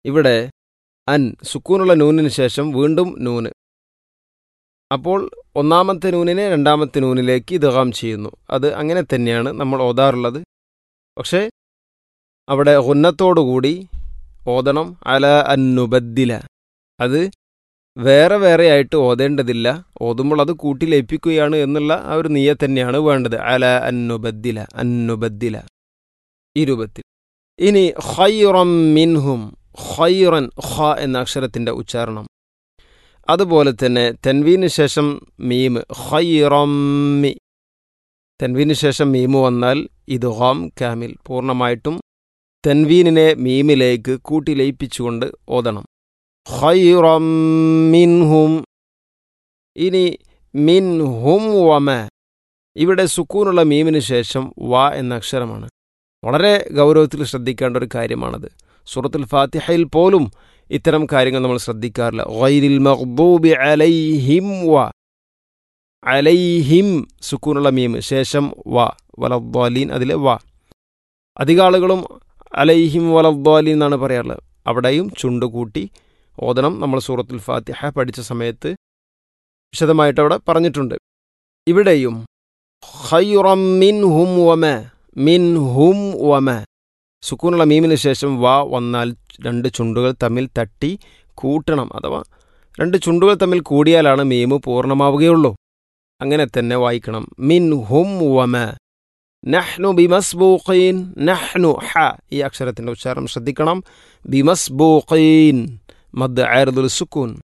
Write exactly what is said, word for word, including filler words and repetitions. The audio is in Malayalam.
ഇവിടെ അൻ സുക്കൂനുള്ള നൂനിന് ശേഷം വീണ്ടും നൂന്. അപ്പോൾ ഒന്നാമത്തെ നൂനിനെ രണ്ടാമത്തെ നൂനിലേക്ക് ഇദ്ഗാം ചെയ്യുന്നു. അത് അങ്ങനെ തന്നെയാണ് നമ്മൾ ഓതാറുള്ളത്. പക്ഷേ അവിടെ ഗുന്നത്തോടുകൂടി ഓതണം. അല അന്നുബദ്ദില, അത് വേറെ വേറെ ആയിട്ട് ഓതേണ്ടതില്ല. ഓതുമ്പോൾ അത് കൂട്ടി ലയിപ്പിക്കുകയാണ് എന്നുള്ള ആ ഒരു നിയ്യത്ത് തന്നെയാണ് വേണ്ടത്. അല അന്നുബദ്ദില, അന്നുബദ്ദില ഈ രൂപത്തിൽ. ഇനി ഖൈറം മിൻഹും, ഖൈറൻ ഖ എന്ന അക്ഷരത്തിൻ്റെ ഉച്ചാരണം. അതുപോലെ തന്നെ തെൻവീന് ശേഷം മീം, ഖൈറമ്മി. തെൻവീന് ശേഷം മീമ് വന്നാൽ ഇദ്ഗാം കാമിൽ, പൂർണ്ണമായിട്ടും തെൻവീനിനെ മീമിലേക്ക് കൂട്ടി ലയിപ്പിച്ചുകൊണ്ട് ഓതണം. ഖൈറം മിൻഹും. ഇനി മിൻഹും വമ, ഇവിടെ സുക്കൂനുള്ള മീമിന് ശേഷം വ എന്ന അക്ഷരമാണ്. വളരെ ഗൗരവത്തിൽ ശ്രദ്ധിക്കേണ്ട ഒരു കാര്യമാണത്. സൂറത്തുൽ ഫാത്തിഹയിൽ പോലും ഇത്തരം കാര്യങ്ങൾ നമ്മൾ ശ്രദ്ധിക്കാറില്ല. ഗൈരിൽ മഗ്ദൂബി അലൈഹിം വ, അലൈഹിം സുക്കൂനുള്ള മീം ശേഷം വ, വലദ്ദാലീൻ അതിലെ വ. അധിക ആളുകളും അലൈഹിം വലദ്ദാലീൻ എന്നാണ് പറയാറുള്ളത്. അവിടെയും ചുണ്ടുകൂട്ടി ഓതണം. നമ്മൾ സൂറത്തുൽ ഫാത്തിഹ പഠിച്ച സമയത്ത് വിശദമായിട്ട് അവിടെ പറഞ്ഞിട്ടുണ്ട്. ഇവിടെയും ഖൈറം മിൻഹും വമ, മിൻഹും വമ സുക്കൂനുള്ള മീമിന് ശേഷം വ വന്നാൽ രണ്ട് ചുണ്ടുകൾ തമ്മിൽ തട്ടി കൂട്ടണം. അഥവാ രണ്ട് ചുണ്ടുകൾ തമ്മിൽ കൂടിയാലാണ് മീമ് പൂർണ്ണമാവുകയുള്ളൂ. അങ്ങനെ തന്നെ വായിക്കണം. മിൻഹും വമ. നഹ്നു ബിമസ്ബൂഖീൻ, നഹ്നു ഹ ഈ അക്ഷരത്തിൻ്റെ ഉച്ചാരണം ശ്രദ്ധിക്കണം. ബിമസ്ബൂഖീൻ മദ് ആർദുൽ സുക്കൂൻ.